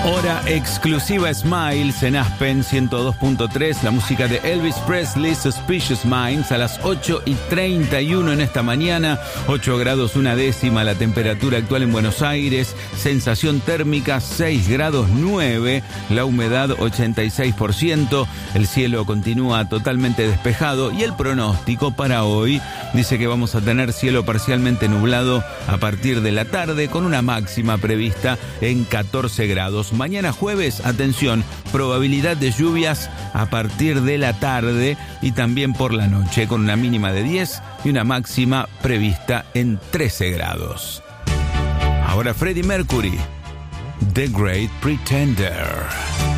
Hora exclusiva Smiles en Aspen 102.3, la música de Elvis Presley, Suspicious Minds, a las 8:31 en esta mañana, 8 grados 1 la temperatura actual en Buenos Aires, sensación térmica 6 grados 9, la humedad 86%, el cielo continúa totalmente despejado y el pronóstico para hoy dice que vamos a tener cielo parcialmente nublado a partir de la tarde con una máxima prevista en 14 grados. Mañana jueves, atención, probabilidad de lluvias a partir de la tarde y también por la noche, con una mínima de 10 y una máxima prevista en 13 grados. Ahora Freddie Mercury, The Great Pretender.